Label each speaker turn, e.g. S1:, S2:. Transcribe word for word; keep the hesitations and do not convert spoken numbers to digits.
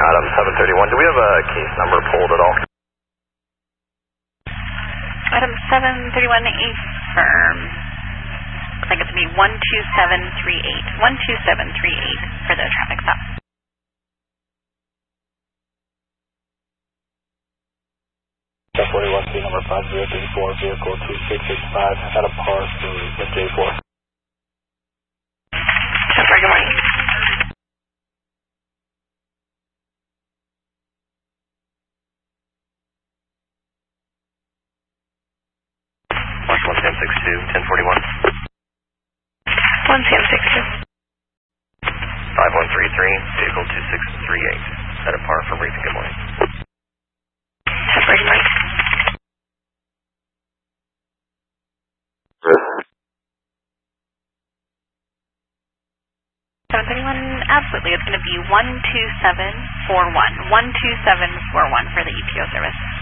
S1: Item seven thirty-one, do we have a case number pulled at all?
S2: Item seven thirty-one, affirm. Looks like it's going to be one two seven three eight. one two seven three eight for the traffic stop.
S3: ten forty-one, C number five zero three four, vehicle two six six five, at a par for M J four.
S2: Good morning.
S1: Mark one Sam six two, ten forty-one.
S2: one Sam six two.
S1: five one three three, vehicle two six three eight, at a par for briefing. Good morning.
S2: Good morning. seven thirty-one, absolutely. It's going to be one two seven four one. one two seven four one for the E T O service.